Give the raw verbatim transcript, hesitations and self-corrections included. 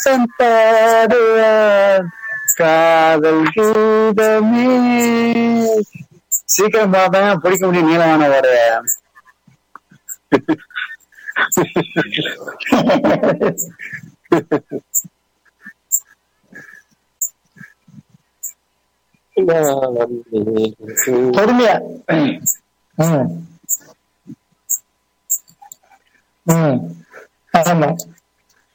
தன் பாடுவார் காதல் கீதமே. சீக்கிரம் பார்த்தேன் பிடிக்க முடியும் நீளமான ஒரு பொறுமையா. ம் ம் ஆமா.